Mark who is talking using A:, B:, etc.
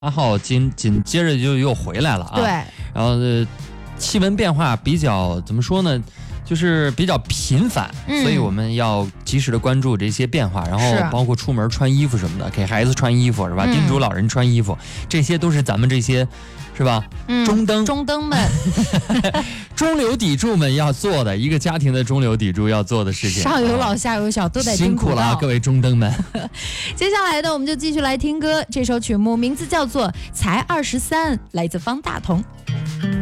A: 8号紧接着就又回来了啊。
B: 对，
A: 然后气温变化比较怎么说呢？就是比较频繁，所以我们要及时的关注这些变化，然后包括出门穿衣服什么的，给孩子穿衣服是吧？叮嘱老人穿衣服，这些都是咱们这些是吧？中灯们中流砥柱们要做的一个家庭的中流砥柱要做的事情，
B: 上有老下有小都得
A: 辛苦了各位中灯们。
B: 接下来呢，我们就继续来听歌，这首曲目名字叫做《才23》，来自方大同。